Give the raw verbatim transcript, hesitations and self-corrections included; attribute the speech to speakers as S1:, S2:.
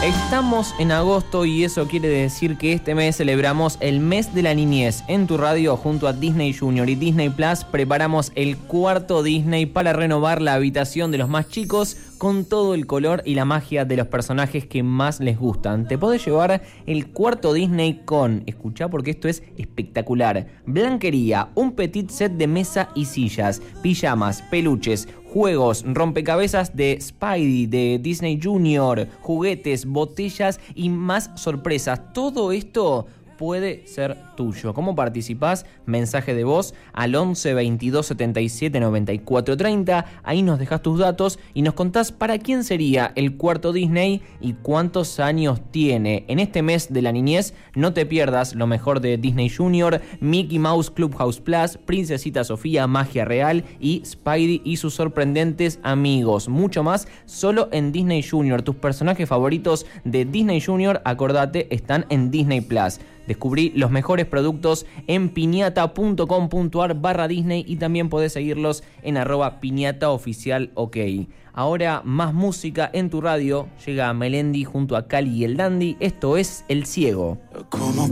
S1: Estamos en agosto y eso quiere decir que este mes celebramos el mes de la niñez. En tu radio, junto a Disney Junior y Disney Plus, preparamos el cuarto Disney para renovar la habitación de los más chicos con todo el color y la magia de los personajes que más les gustan. Te podés llevar el cuarto Disney con, escuchá porque esto es espectacular, blanquería, un petit set de mesa y sillas, pijamas, peluches, juegos, rompecabezas de Spidey, de Disney Junior, juguetes, botellas y más sorpresas. Todo esto puede ser tuyo. ¿Cómo participás? Mensaje de voz al once veintidós setenta y siete noventa y cuatro treinta. Ahí nos dejás tus datos y nos contás para quién sería el cuarto Disney y cuántos años tiene. En este mes de la niñez no te pierdas lo mejor de Disney Junior, Mickey Mouse Clubhouse Plus, Princesita Sofía Magia Real y Spidey y sus sorprendentes amigos. Mucho más solo en Disney Junior. Tus personajes favoritos de Disney Junior, acordate, están en Disney Plus. Descubrí los mejores productos en piñata.com.ar barra Disney y también podés seguirlos en arroba piñataoficial ok. Ahora más música en tu radio. Llega Melendi junto a Cali y el Dandy. Esto es El Ciego.
S2: ¿Cómo